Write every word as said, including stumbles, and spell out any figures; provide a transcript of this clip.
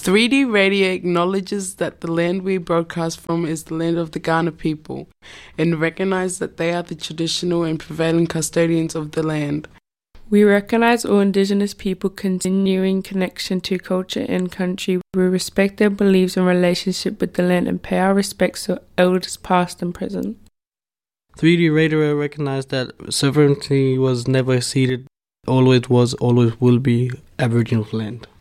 three D Radio acknowledges that the land we broadcast from is the land of the Kaurna people and recognise that they are the traditional and prevailing custodians of the land. We recognise all Indigenous people continuing connection to culture and country. We respect their beliefs and relationship with the land and pay our respects to elders past and present. three D Radio recognised that sovereignty was never ceded, always was, always will be Aboriginal land.